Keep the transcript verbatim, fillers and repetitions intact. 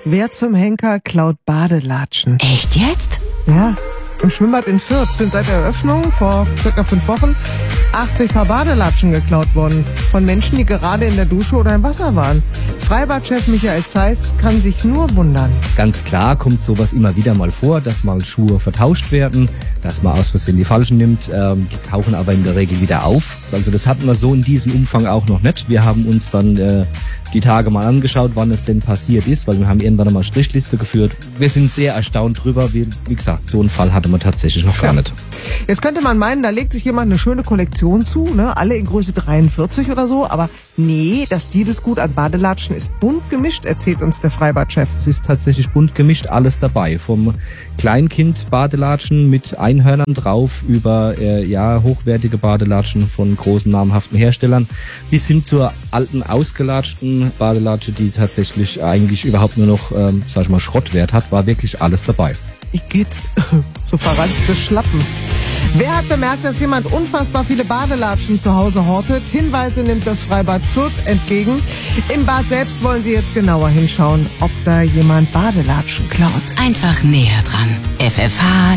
Wer zum Henker klaut Badelatschen? Echt jetzt? Ja, im Schwimmbad in Fürth sind seit der Eröffnung vor circa fünf Wochen achtzig Paar Badelatschen geklaut worden. Von Menschen, die gerade in der Dusche oder im Wasser waren. Freibadchef Michael Zeiss kann sich nur wundern. Ganz klar kommt sowas immer wieder mal vor, dass mal Schuhe vertauscht werden, dass man aus Versehen die falschen nimmt. Ähm, die tauchen aber in der Regel wieder auf. Also das hatten wir so in diesem Umfang auch noch nicht. Wir haben uns dann äh, die Tage mal angeschaut, wann es denn passiert ist, weil wir haben irgendwann einmal Strichliste geführt. Wir sind sehr erstaunt drüber. Wie, wie gesagt, so einen Fall hatte man tatsächlich noch gar nicht. Jetzt könnte man meinen, da legt sich jemand eine schöne Kollektion zu, ne? Alle in Größe dreiundvierzig oder so, aber nee, das Diebesgut an Badelatschen ist bunt gemischt, erzählt uns der Freibadchef. Es ist tatsächlich bunt gemischt, alles dabei. Vom Kleinkind-Badelatschen mit Einhörnern drauf über äh, ja hochwertige Badelatschen von großen namhaften Herstellern bis hin zur alten ausgelatschten Badelatsche, die tatsächlich eigentlich überhaupt nur noch, ähm, sag ich mal, Schrottwert hat, war wirklich alles dabei. Ich geht, so verranzte Schlappen. Wer hat bemerkt, dass jemand unfassbar viele Badelatschen zu Hause hortet? Hinweise nimmt das Freibad Fürth entgegen. Im Bad selbst wollen sie jetzt genauer hinschauen, ob da jemand Badelatschen klaut. Einfach näher dran. F F H